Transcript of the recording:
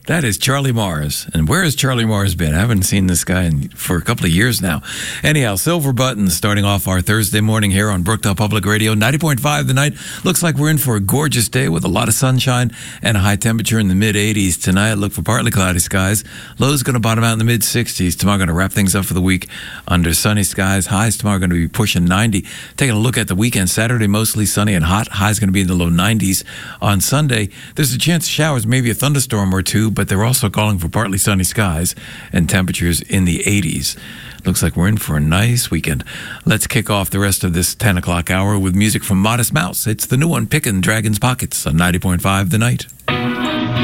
That is Charlie Mars. And where has Charlie Mars been? I haven't seen this guy for a couple of years now. Anyhow, Silver Buttons starting off our Thursday morning here on Brookdale Public Radio. 90.5 the night. Looks like we're in for a gorgeous day with a lot of sunshine and a high temperature in the mid-80s tonight. Look for partly cloudy skies. Low's going to bottom out in the mid-60s. Tomorrow going to wrap things up for the week under sunny skies. Highs tomorrow going to be pushing 90. Taking a look at the weekend. Saturday mostly sunny and hot. Highs going to be in the low 90s. On Sunday, there's a chance of showers, maybe a thunderstorm or two, but they're also calling for partly sunny skies and temperatures in the 80s. Looks like we're in for a nice weekend. Let's kick off the rest of this 10 o'clock hour with music from Modest Mouse. It's the new one, Pickin' Dragon's Pockets on 90.5 The Night.